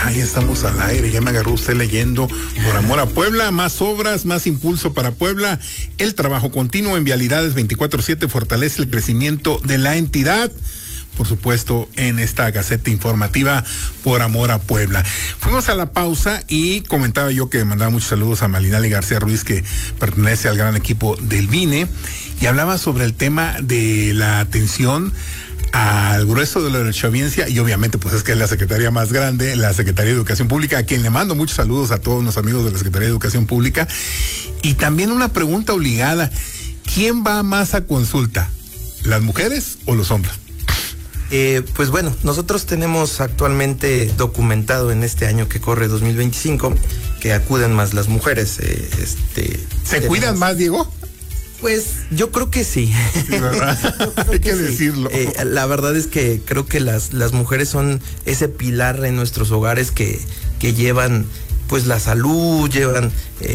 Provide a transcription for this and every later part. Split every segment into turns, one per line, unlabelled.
Ahí estamos al aire, ya me agarró usted leyendo. Por amor a Puebla, más obras, más impulso para Puebla. El trabajo continuo en vialidades 24/7 fortalece el crecimiento de la entidad. Por supuesto, en esta Gaceta Informativa Por Amor a Puebla. Fuimos a la pausa y comentaba yo que mandaba muchos saludos a Malinali García Ruiz, que pertenece al gran equipo del BINE, y hablaba sobre el tema de la atención al grueso de la derechohabiencia, y obviamente pues es que es la secretaría más grande, la Secretaría de Educación Pública, a quien le mando muchos saludos a todos los amigos de la Secretaría de Educación Pública. Y también una pregunta obligada: ¿quién va más a consulta? ¿Las mujeres o los hombres?
Pues bueno, nosotros tenemos actualmente documentado en este año que corre 2025 que acuden más las mujeres.
¿Se cuidan más, Diego?
Pues yo creo que sí.
Sí, ¿verdad? Hay que decirlo.
La verdad es que creo que las mujeres son ese pilar en nuestros hogares que llevan pues la salud, llevan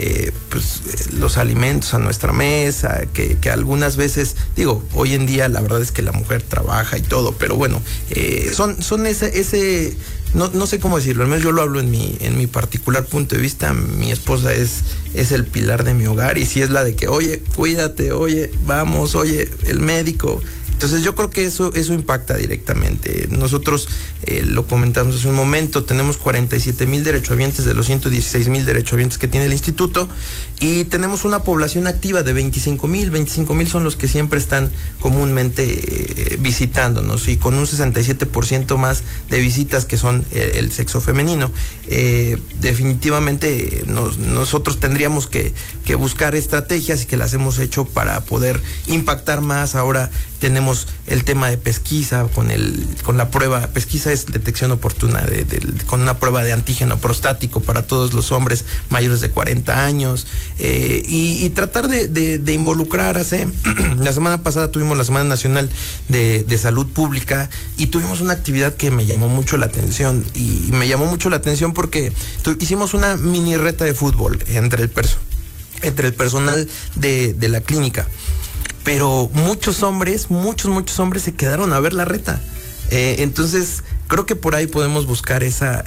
los alimentos a nuestra mesa, que algunas veces, digo, hoy en día la verdad es que la mujer trabaja y todo, pero bueno, son ese no sé cómo decirlo, al menos yo lo hablo en mi particular punto de vista. Mi esposa es el pilar de mi hogar, y si es la de que, oye, cuídate, oye, vamos, oye, el médico. Entonces yo creo que eso impacta directamente. Nosotros lo comentamos hace un momento, tenemos 47,000 derechohabientes de los 116,000 derechohabientes que tiene el instituto, y tenemos una población activa de 25,000. 25,000 son los que siempre están comúnmente visitándonos, y con un 67% más de visitas que son el sexo femenino. Definitivamente nosotros tendríamos que buscar estrategias, y que las hemos hecho para poder impactar más. Ahora tenemos el tema de pesquisa con la prueba. Pesquisa es detección oportuna con una prueba de antígeno prostático para todos los hombres mayores de 40 años, y tratar de involucrarse. La semana pasada tuvimos la Semana Nacional de Salud Pública, y tuvimos una actividad que me llamó mucho la atención, y me llamó mucho la atención porque hicimos una mini reta de fútbol entre el personal de la clínica. Pero muchos hombres se quedaron a ver la reta. Entonces, creo que por ahí podemos buscar esa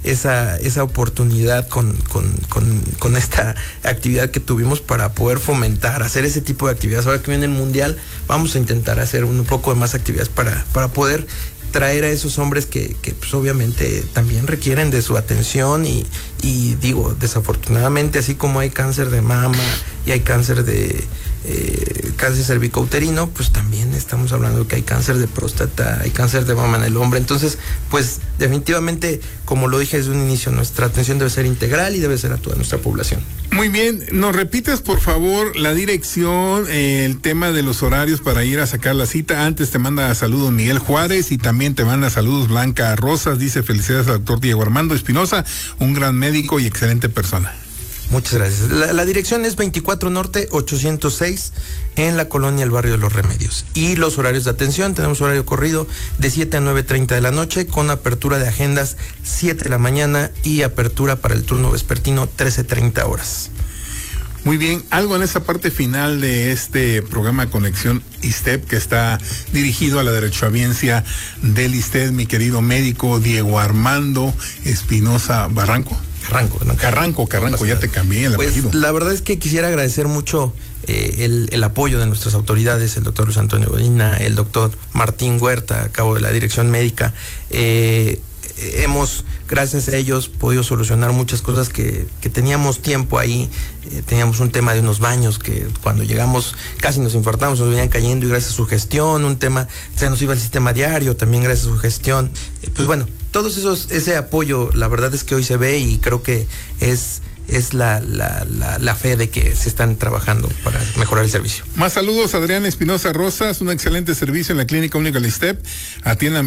oportunidad con esta actividad que tuvimos para poder fomentar, hacer ese tipo de actividades. Ahora que viene el Mundial, vamos a intentar hacer un poco de más actividades para poder traer a esos hombres que pues obviamente también requieren de su atención, y digo, desafortunadamente, así como hay cáncer de mama y hay cáncer cáncer cervicouterino, pues también estamos hablando de que hay cáncer de próstata, hay cáncer de mama en el hombre. Entonces, pues definitivamente, como lo dije desde un inicio, nuestra atención debe ser integral y debe ser a toda nuestra población.
Muy bien, ¿nos repites por favor la dirección, el tema de los horarios para ir a sacar la cita? Antes te manda saludos Miguel Juárez, y también te manda saludos Blanca Rosas. Dice: felicidades al doctor Diego Armando Espinosa, un gran médico y excelente persona.
Muchas gracias. La dirección es 24 Norte 806 en la colonia El Barrio de los Remedios. Y los horarios de atención: tenemos horario corrido de 7 a 9:30 de la noche, con apertura de agendas 7 de la mañana y apertura para el turno vespertino 13:30 horas.
Muy bien, algo en esa parte final de este programa Conexión ISTEP, que está dirigido a la derechohabiencia del ISTEP, mi querido médico Diego Armando Espinosa Carranco, ya te cambié el apellido.
La verdad es que quisiera agradecer mucho el apoyo de nuestras autoridades, el doctor Luis Antonio Godina, el doctor Martín Huerta, a cargo de la dirección médica. Hemos, gracias a ellos, podido solucionar muchas cosas que teníamos tiempo ahí. Teníamos un tema de unos baños que cuando llegamos casi nos infartamos, nos venían cayendo, y gracias a su gestión, un tema, se nos iba el sistema diario, también gracias a su gestión. Pues bueno, todos ese apoyo, la verdad es que hoy se ve, y creo que es la fe de que se están trabajando para mejorar el servicio.
Más saludos, Adrián Espinosa Rosas, un excelente servicio en la Clínica Única del ISTEP. Atiende